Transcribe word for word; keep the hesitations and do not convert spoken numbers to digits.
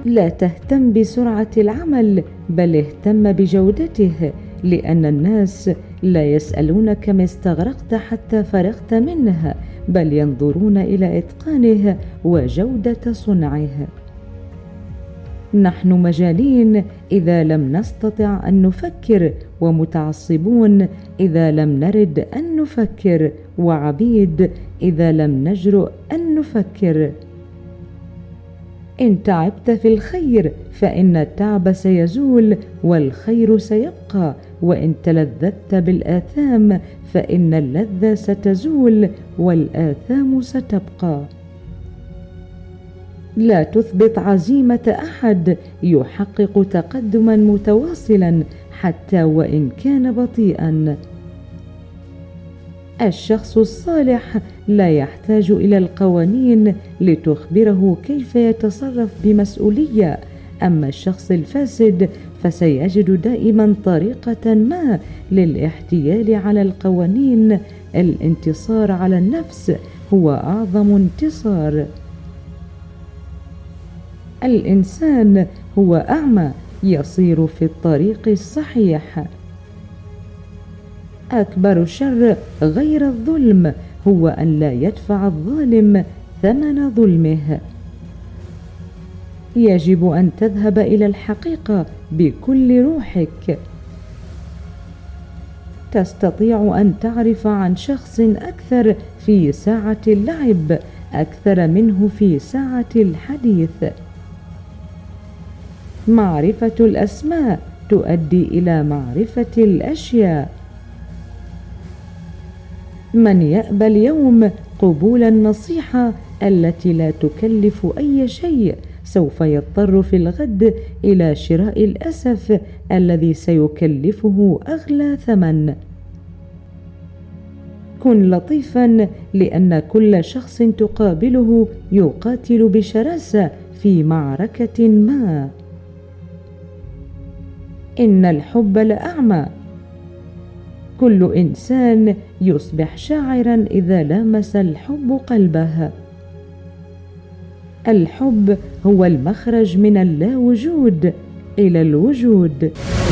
لا تهتم بسرعة العمل، بل اهتم بجودته، لأن الناس لا يسألون كم استغرقت حتى فرغت منه، بل ينظرون إلى إتقانه وجودة صنعه. نحن مجانين إذا لم نستطع أن نفكر، ومتعصبون إذا لم نرد أن نفكر، وعبيد إذا لم نجرؤ أن نفكر. إن تعبت في الخير فإن التعب سيزول والخير سيبقى، وإن تلذذت بالآثام فإن اللذة ستزول والآثام ستبقى. لا تثبت عزيمة أحد يحقق تقدما متواصلا حتى وإن كان بطيئا. الشخص الصالح لا يحتاج إلى القوانين لتخبره كيف يتصرف بمسؤولية، أما الشخص الفاسد فسيجد دائما طريقة ما للاحتيال على القوانين. الانتصار على النفس هو أعظم انتصار. الإنسان هو أعمى يصير في الطريق الصحيح. أكبر شر غير الظلم هو أن لا يدفع الظالم ثمن ظلمه. يجب أن تذهب إلى الحقيقة بكل روحك. تستطيع أن تعرف عن شخص أكثر في ساعة اللعب أكثر منه في ساعة الحديث. معرفة الأسماء تؤدي إلى معرفة الأشياء. من يأبى اليوم قبول النصيحة التي لا تكلف أي شيء سوف يضطر في الغد إلى شراء الأسف الذي سيكلفه أغلى ثمن. كن لطيفا، لأن كل شخص تقابله يقاتل بشراسة في معركة ما. إن الحب لأعمى. كل إنسان يصبح شاعرا إذا لامس الحب قلبه. الحب هو المخرج من اللا وجود إلى الوجود.